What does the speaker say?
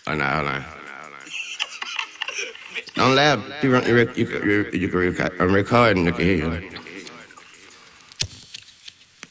Oh, no, hold on. Don't laugh. You can I'm recording. Look at here.